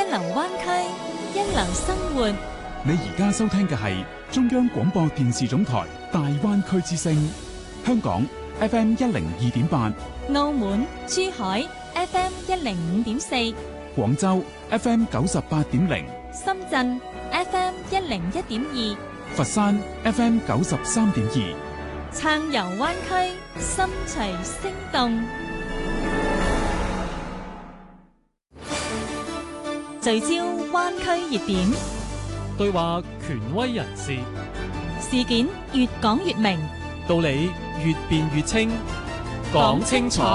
流灣區，一流生活。 你而家收聽嘅係中央廣播電視總台大灣區之聲，香港 FM 102.8， 澳門、珠海 FM 105.4， 廣州 FM 98.0， 深圳 FM 101.2， 佛山 FM 93.2， 暢遊灣區，心隨聲動。聚焦灣區熱點， 對話權威人士， 事件越講越明， 道理越辯越清，講清楚，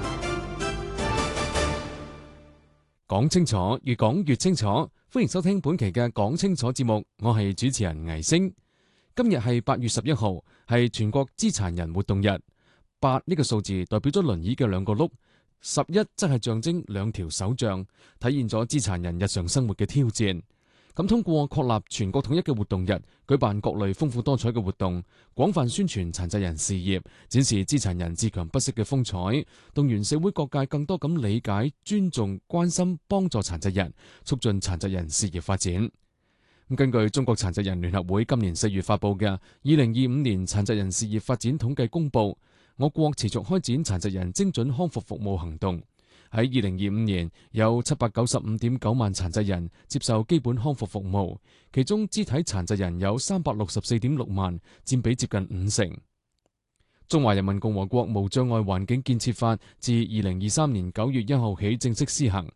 講清楚，越講越清楚。歡迎收聽本期嘅講清楚節目，我係主持人倪星。今日係8月11號，係全國肢殘人活動日。8呢個數字代表咗輪椅嘅兩個轆，11則係象徵兩條手杖，體現咗肢殘人日常生活嘅挑戰。咁通過確立全國統一嘅活動日，舉辦各類豐富多彩嘅活動，廣泛宣傳殘疾人事業，展示肢殘人自強不息嘅風采，動員社會各界更多咁理解、尊重、關心、幫助殘疾人，促進殘疾人事業發展。根據中國殘疾人聯合會今年4月發佈嘅2025年殘疾人事業發展統計公佈，我國持續開展殘疾人精準康復服務行動。喺2025年，有795.9萬殘疾人接受基本康復服務，其中肢體殘疾人有364.6萬，佔比接近50%。中華人民共和國無障礙環境建設法自2023年9月1號起正式施行，